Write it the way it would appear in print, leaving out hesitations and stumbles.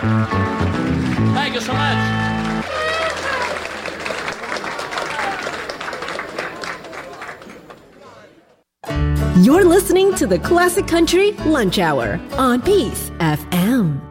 Thank you so much. You're listening to the Classic Country Lunch Hour on Peace FM.